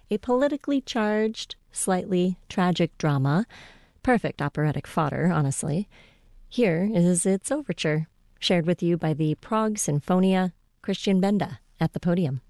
a politically charged, slightly tragic drama. Perfect operatic fodder, honestly. Here is its overture, shared with you by the Prague Sinfonia, Christian Benda, at the podium.